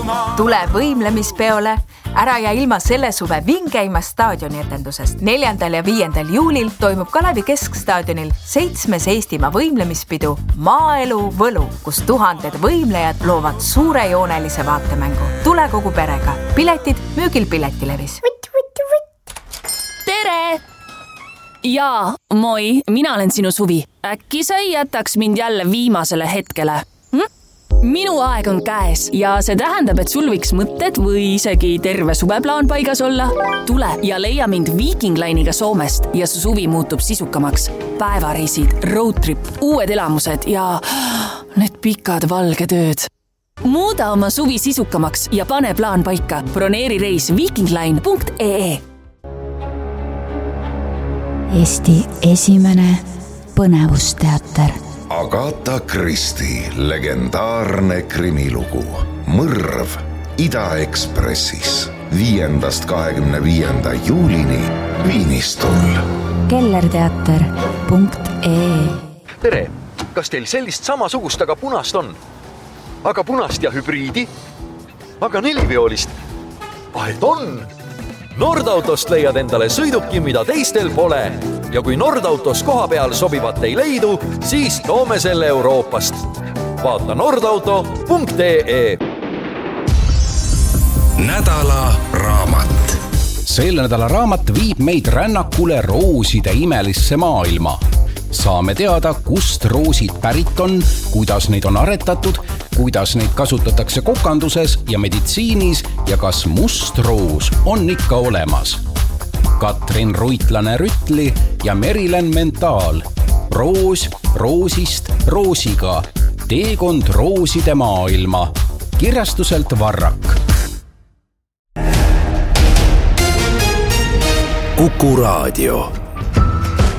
Tule võimlemispeole, ära ja ilma selle suve vingeima staadioni etendusest. 4. ja 5. juulil toimub Kalevi Keskstaadionil 7. Eestimaa võimlemispidu Maaelu Võlu, kus tuhanded võimlejad loovad suurejoonelise vaatemängu. Tule kogu perega. Piletid müügil Piletilevis. Tere! Jaa, moi, mina olen sinu Suvi. Äkki sa ei jätaks mind jälle viimasele hetkele? Minu aeg on käes ja see tähendab, et sul võiks mõtted või isegi terve suveplaan paigas olla. Tule ja leia mind Viking Line'iga Soomest ja su suvi muutub sisukamaks. Päevareisid, roadtrip, uued elamused ja need pikad valged ööd. Muuda oma suvi sisukamaks ja pane plaan paika. Broneeri reis vikingline.ee. Eesti esimene põnevusteater. Agatha Christie legendaarne krimilugu Mõrv Ida-Ekspressis 5.–25. juulini Viinistul. kellerteater.ee. Tere, kas teil sellist samasugust, aga punast on? Aga punast ja hübriidi? Aga 4-veolist? Et on! Nordautost leiad endale sõiduki, mida teistel pole. Ja kui Nordautos koha peal sobivat ei leidu, siis toome selle Euroopast. Vaata nordauto.ee. Nädala raamat. Selle nädala raamat viib meid rännakule rooside imelisse maailma. Saame teada, kust roosid pärit on, kuidas neid on aretatud, kuidas neid kasutatakse kokanduses ja meditsiinis ja kas must roos on ikka olemas. Katrin Ruitlane-Rütli ja Merilen Mentaal. Roos roosist roosiga. Teekond rooside maailma. Kirjastuselt Varrak. Kuku Raadio.